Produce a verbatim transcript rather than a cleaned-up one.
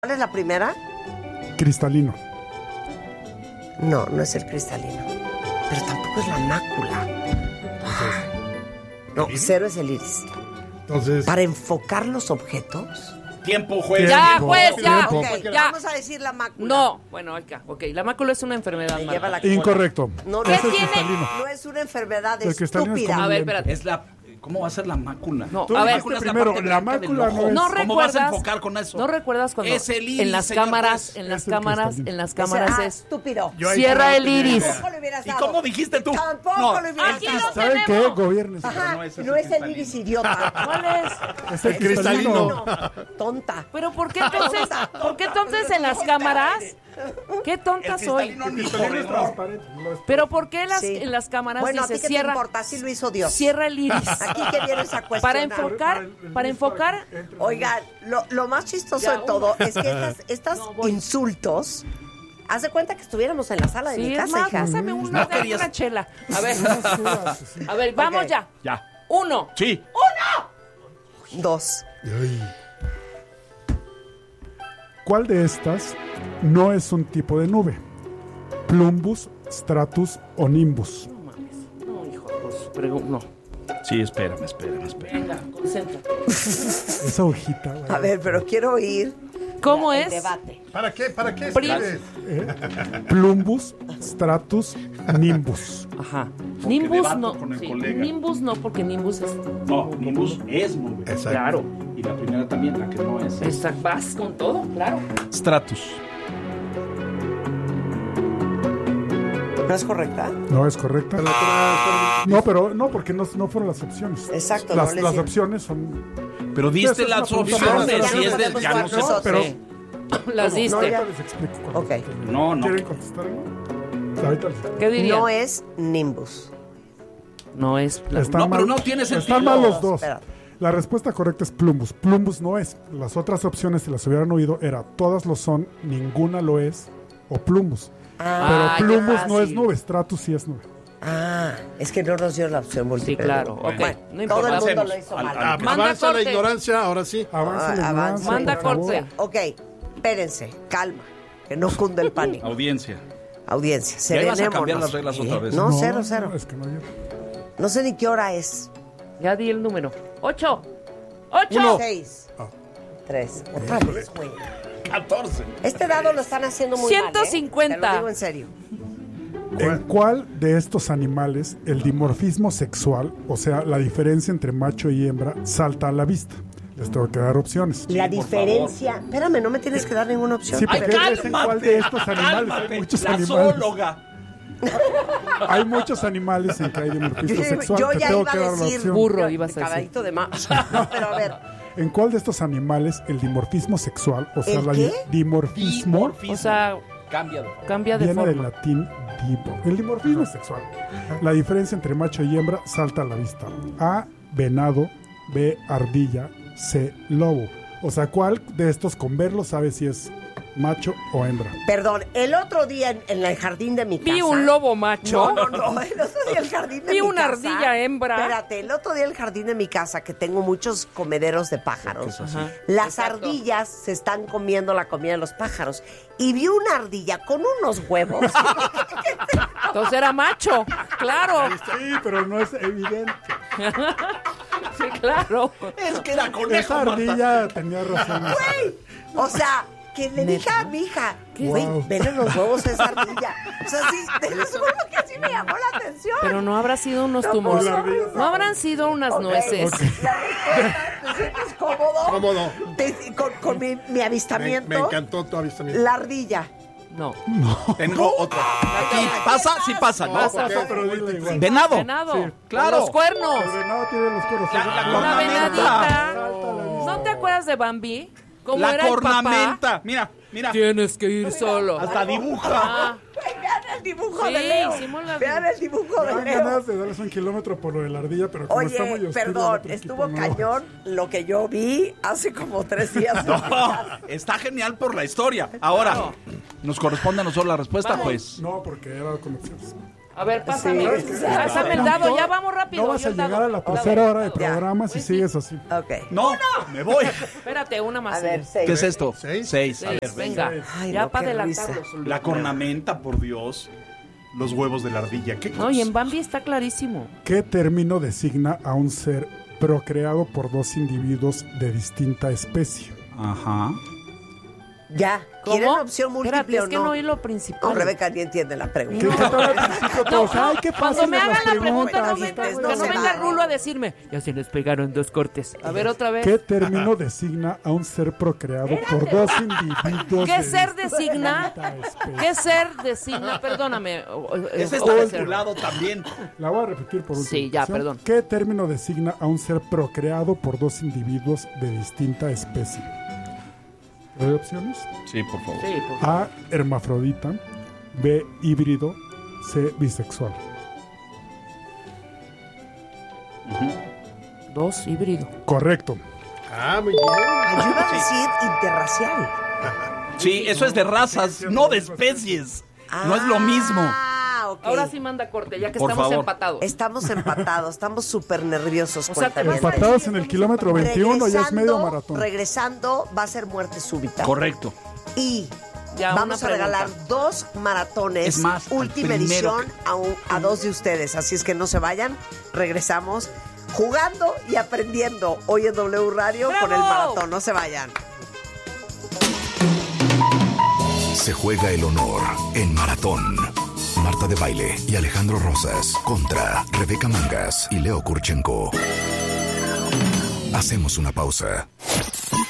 ¿Cuál es la primera? Cristalino. No, no es el cristalino. Pero tampoco es la mácula. No, cero es el iris. Entonces, Para enfocar los objetos. Tiempo, juez. Ya, tiempo. juez, ya. Tiempo. Ok, Ya. vamos a decir la mácula. No, bueno, oiga, ok. La mácula es una enfermedad. Me Marta. lleva la cola. incorrecto. No, ¿Qué no, Es el tiene? cristalino. no es una enfermedad El cristalino es estúpida. como- A ver, espérate. Es la... ¿Cómo va a ser la mácula? No, Tú a ver. dijiste es la primero, parte la blanca del mácula ojo. no es... No ¿Cómo vas a recuerdas- enfocar con eso? ¿No recuerdas cuando Es el iris, en las señor cámaras, juez. en las Es el cámaras, cristalino. en las Ese- cámaras ah, es estúpido. Yo ahí cierra te el la iris? Tampoco le hubieras ¿Y dado. cómo dijiste tú? Tampoco No. le hubieras Aquí dado. lo ¿Saben qué? tenemos. Gobiernes. Ajá, no es ese no es el cristalino. iris, idiota. ¿Cuál es? Es el cristalino. Tonta. Pero ¿por qué entonces, por qué entonces en las cámaras? ¿Qué tonta El soy? cristalino ni Cristalino es corre. transparente. no es- Pero ¿por qué las, Sí. en las cámaras Bueno, ¿a ti dice qué te cierra, importa? Así lo hizo Dios. cierra el iris? Aquí que vienes a cuestionar. Para enfocar, para enfocar, Oigan, lo, lo más chistoso Ya, de todo uno. es que estas, estas No, voy. insultos, haz de cuenta que estuviéramos en la sala de sí, mi es casa, más, hija. pásame una, No querías- una chela. A ver, Sí. a ver, vamos Ok. ya. Ya. Uno. Sí. Dos. Ay. ¿Cuál de estas no es un tipo de nube? Plumbus, stratus o nimbus. No mames. No, hijo, pues, pregu- no. Sí, espérame, espérame, espérame. Venga, concéntrate. Esa hojita. güey. A ver, pero quiero oír ¿Cómo el es? debate. ¿Para qué? ¿Para qué Pri- escribes? Plumbus, stratus, nimbus. Ajá. Nimbus debato no. con el Sí, colega. Nimbus no, porque Nimbus es. No, Nimbus es nube. Exacto. Claro. Y la primera también, la que no es. Esta, vas con todo, claro. Stratus. ¿No es correcta? No es correcta. No, pero no, porque no, no fueron las opciones. Exacto, Las, no les las di- opciones son. Pero Eso diste es las una pregunta opciones. más. Si es de, Ya ya no no sé. podemos pero- Sí. Las No, diste. ahorita les explico. cuando- Ok. No, no. ¿Quieren contestar algo? Ahorita les explico. ¿Qué diría? No es Nimbus. No es. la- Están No, pero mal- no tiene sentido. Están mal los dos. Espérate. La respuesta correcta es Plumbus. Plumbus no es. Las otras opciones, si las hubieran oído, era todas lo son, ninguna lo es o Plumbus. Ah, Pero qué Plumbus no es fácil. nube, Stratus sí es nube. Ah, es que no nos dio la opción Sí, múltiple. claro. Ok. Bueno, no todo el importa. mundo Hacemos. lo hizo Al- mal. al- Manda Avanza la corte. ignorancia, ahora sí. Avanza Ah, la avanza, ignorancia, Manda por favor. corte. Ok, espérense, calma, que no cunde el pánico. Audiencia. Audiencia, Ya ibas a serenémonos. cambiar las reglas otra vez. No, No, cero, no, cero. es que no había- No sé ni qué hora es. Ya di el número. Ocho. Ocho. Uno. Seis. Ah. Tres. Otra vez, güey. catorce. Este dado lo están haciendo muy mal, ¿eh? ciento cincuenta. Te lo digo en serio. ¿En cuál de estos animales el dimorfismo sexual, o sea, la diferencia entre macho y hembra, salta a la vista? Les tengo que dar opciones. La por diferencia... Espérame, no me tienes que dar ninguna opción. Sí, Ay, porque Pero- es en cuál de estos animales. cálmate. Hay muchos La animales. zoóloga. Hay muchos animales en que hay dimorfismo Yo, sexual. yo Te ya tengo iba que a dar la decir... opción. Burro, ibas a decir. Caballito de más. Pero a ver, ¿En cuál de estos animales el dimorfismo sexual, o sea, ¿El la qué? dimorfismo, Dimorfismo. O sea, Cambia de forma. cambia de viene del forma. latín divo? El dimorfismo sexual. La diferencia entre macho y hembra salta a la vista. A, venado. B, ardilla. C, lobo. O sea, ¿cuál de estos con verlo sabe si es macho o hembra? perdón, el otro día en, en el jardín de mi casa... Vi un lobo macho. No, no, no, el otro día el jardín de Vi mi una casa... ardilla hembra. Espérate, el otro día el jardín de mi casa, que tengo muchos comederos de pájaros, Ajá. las Exacto. ardillas se están comiendo la comida de los pájaros. Y vi una ardilla con unos huevos. Entonces era macho. Claro. Sí, pero no es evidente. Sí, claro. Es que era conejo, Esa Marta. ardilla tenía razón. O sea, que le dije a mi hija, güey, Wow. vele los huevos a esa ardilla. O sea, sí, te lo juro que sí me llamó la atención. Pero no habrá sido unos No tumores. puedo pensar. No habrán sido unas Ok, nueces. La respuesta, ¿te sientes cómodo? Cómodo. Te- con con mi, mi Me, avistamiento. me encantó tu avistamiento. La ardilla. No. Tengo otro. Aquí pasa, sí pasa, ¿no? Pasa, Pasa, pero dile igual. Venado. Venado. Sí. Claro. Los cuernos. El venado tiene los cuernos. La- la Una cornamenta. venadita. ¿No te acuerdas de Bambi? ¿Cómo La era el papá? cornamenta. Mira, mira. Tienes que ir solo. Hasta dibuja. Ah, Ay, vean el dibujo Sí, de Leo. hicimos la- Vean el dibujo de Dan Leo. ganas de darles un kilómetro por lo de la ardilla, pero como está muy Oye, hostil, perdón, el otro estuvo equipo no. cañón lo que yo vi hace como tres días. No, está genial por la historia. Ahora, ¿nos corresponde a nosotros la respuesta? Vamos. Pues. No, porque era con opciones. A ver, pásame. Sí. Pásame el dado, ya vamos rápido. No vas yo a el dado. llegar a la A tercera ver, hora de dado. programa si Pues sí. sigues así. Ok. No, me voy. Espérate, una más. A ver, sí. seis. ¿Qué es esto? ¿Seis? Seis. A Seis, ver, venga. Ay, ya no, para qué adelantarlos. La cornamenta, por Dios. Los huevos de la ardilla. ¿Qué No, y en Bambi está clarísimo. ¿Qué término designa a un ser procreado por dos individuos de distinta especie? Ajá. Ya. ¿Quieren opción múltiple Espérate, o es que no? no oí lo principal. No, Rebeca ni entiende la ¿Qué, pregunta. qué tal al principio todos? Ay, qué Cuando fácil me las hagan la pregunta, no, preguntas. venga, No que no se venga vale. Rulo a decirme. Ya se les pegaron dos cortes. A ver, otra vez. ¿Qué término designa a un ser procreado por dos individuos ¿Qué de ser designa? distinta especie? ¿Qué ser designa? Perdóname. o- o- Ese o- está o- de tu lado también. La voy a repetir por último. Sí, ya, perdón. ¿Qué término designa a un ser procreado por dos individuos de distinta especie? ¿Te doy opciones? Sí, por favor. Sí, por favor. A, hermafrodita. B, híbrido. C, bisexual. Dos, híbrido. Correcto. Ah, muy bien. Ay, yo iba a decir interracial. Sí, eso es de razas, no de especies. No es lo mismo. Ah, ok. Ahora sí manda corte, ya que Por estamos favor. empatados. Estamos empatados, estamos súper nerviosos. O sea, te cuéntame. vas a Empatados en el kilómetro veintiuno, ya es medio Regresando- maratón. Regresando va a ser muerte súbita. Correcto. Y Ya, vamos a una regalar pregunta. dos maratones, Es más, al última primero edición, que- a, un- a dos de ustedes. Así es que no se vayan. Regresamos jugando y aprendiendo hoy en W Radio ¡Bravo! con el maratón. No se vayan. Se juega el honor en Maratón. Marta de Baile y Alejandro Rosas contra Rebeca Mangas y Leo Kurchenko. Hacemos una pausa.